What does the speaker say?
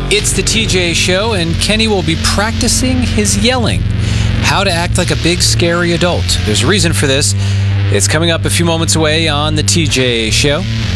It's the TJ Show, and Kenny will be practicing his yelling. How to act like a big, scary adult. There's a reason for this. It's coming up a few moments away on the TJ Show.